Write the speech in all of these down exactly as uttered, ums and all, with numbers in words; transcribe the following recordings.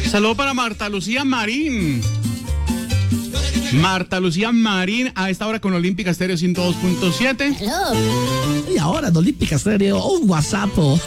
Saludo para Marta Lucía Marín. Marta Lucía Marín a esta hora con Olímpica Estéreo ciento dos punto siete. Y ahora en Olímpica Estéreo, un WhatsApp. Oh.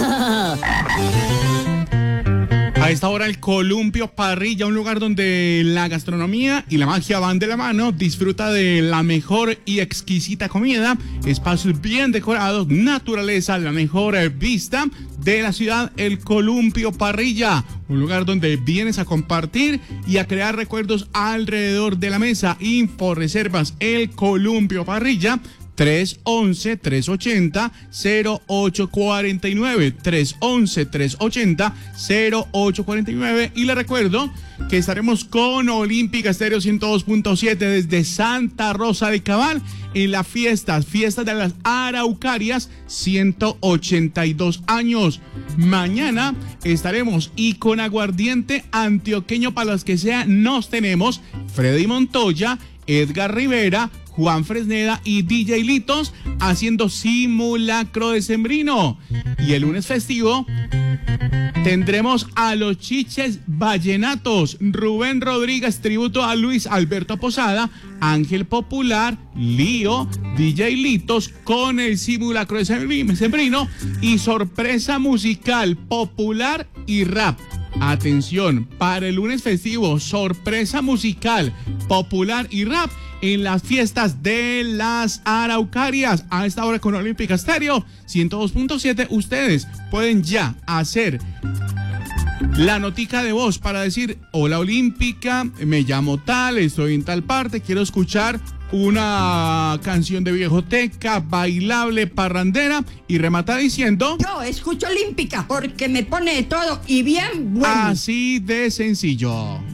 A esta hora el Columpio Parrilla, un lugar donde la gastronomía y la magia van de la mano. Disfruta de la mejor y exquisita comida, espacios bien decorados, naturaleza, la mejor vista de la ciudad. El Columpio Parrilla, un lugar donde vienes a compartir y a crear recuerdos alrededor de la mesa. Info reservas el Columpio Parrilla tres once, tres ochenta, cero ocho cuarenta y nueve, tres once, tres ochenta, cero ocho cuarenta y nueve. Y le recuerdo que estaremos con Olímpica Estéreo ciento dos punto siete desde Santa Rosa de Cabal en las fiestas, fiestas de las Araucarias, ciento ochenta y dos años. Mañana estaremos y con aguardiente antioqueño para los que sea nos tenemos Freddy Montoya, Edgar Rivera, Juan Fresneda y D J Litos haciendo simulacro decembrino. Y el lunes festivo tendremos a los Chiches Vallenatos, Rubén Rodríguez, tributo a Luis Alberto Posada, Ángel Popular, Lío, D J Litos con el simulacro decembrino y sorpresa musical popular y rap. Atención, para el lunes festivo, sorpresa musical, popular y rap en las fiestas de las Araucarias. A esta hora con Olímpica Estéreo ciento dos punto siete, ustedes pueden ya hacer la notica de voz para decir: hola Olímpica, me llamo tal, estoy en tal parte, quiero escuchar una canción de viejoteca, bailable, parrandera, y remata diciendo: yo escucho Olímpica porque me pone todo y bien bueno. Así de sencillo.